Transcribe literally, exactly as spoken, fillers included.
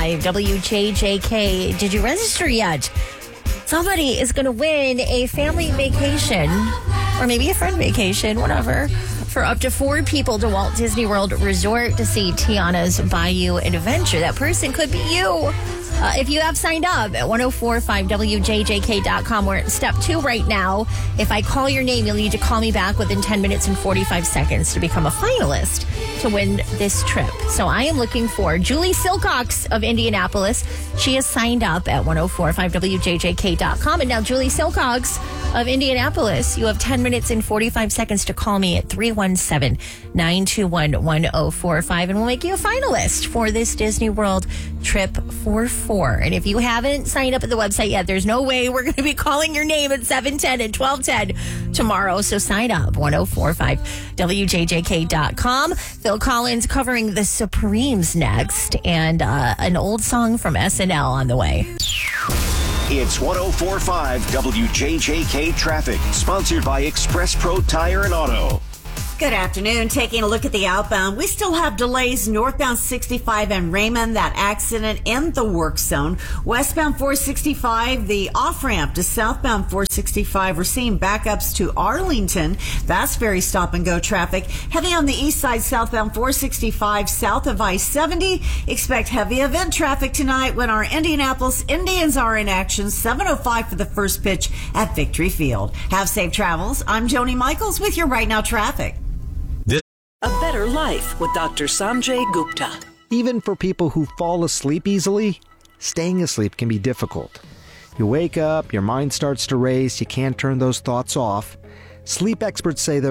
five W J J K. Did you register yet? Somebody is going to win a family vacation or maybe a friend vacation, whatever, for up to four people to Walt Disney World Resort to see Tiana's Bayou Adventure. That person could be you. Uh, if you have signed up at ten forty-five W J J K dot com, we're at step two right now. If I call your name, you'll need to call me back within ten minutes and forty-five seconds to become a finalist to win this trip. So I am looking for Julie Silcox of Indianapolis. She has signed up at ten forty-five W J J K dot com. And now Julie Silcox of Indianapolis, you have ten minutes and forty-five seconds to call me at three one seven, nine two one, one zero four five, and we'll make you a finalist for this Disney World trip for four. And if you haven't signed up at the website yet, there's no way we're going to be calling your name at seven ten and twelve ten tomorrow. So sign up, ten forty-five W J J K dot com. Phil Collins covering the Supremes next, and uh, an old song from S N L on the way. It's ten forty-five W J J K Traffic, sponsored by Express Pro Tire and Auto. Good afternoon. Taking a look at the outbound, we still have delays northbound sixty-five and Raymond, that accident in the work zone. Westbound four sixty-five, the off-ramp to southbound four sixty-five. We're seeing backups to Arlington. That's very stop-and-go traffic. Heavy on the east side, southbound four sixty-five, south of I seventy. Expect heavy event traffic tonight when our Indianapolis Indians are in action. seven oh five for the first pitch at Victory Field. Have safe travels. I'm Joni Michaels with your Right Now Traffic. A better life with Doctor Sanjay Gupta. Even for people who fall asleep easily, staying asleep can be difficult. You wake up, your mind starts to race, you can't turn those thoughts off. Sleep experts say there